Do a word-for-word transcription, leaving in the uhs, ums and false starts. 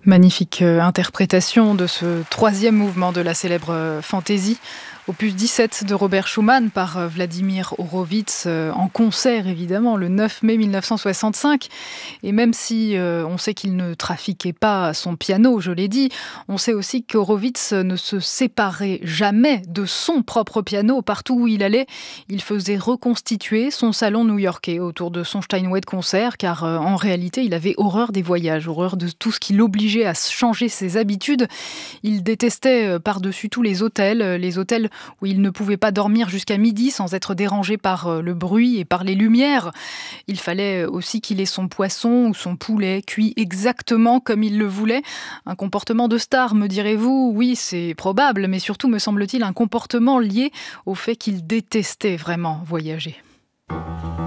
Magnifique euh, interprétation de ce troisième mouvement de la célèbre euh, fantaisie, opus dix-sept de Robert Schumann par euh, Vladimir Horowitz, euh, en concert évidemment, le neuf mai mille neuf cent soixante-cinq. Et même si euh, on sait qu'il ne trafiquait pas son piano, je l'ai dit, on sait aussi qu'Horowitz ne se séparait jamais de son propre piano. Partout où il allait, il faisait reconstituer son salon new-yorkais autour de son Steinway de concert, car euh, en réalité, il avait horreur des voyages, horreur de tout ce qui l'obligeait à changer ses habitudes. Il détestait par-dessus tout les hôtels, les hôtels où il ne pouvait pas dormir jusqu'à midi sans être dérangé par le bruit et par les lumières. Il fallait aussi qu'il ait son poisson ou son poulet cuit exactement comme il le voulait. Un comportement de star, me direz-vous? Oui, c'est probable, mais surtout, me semble-t-il, un comportement lié au fait qu'il détestait vraiment voyager.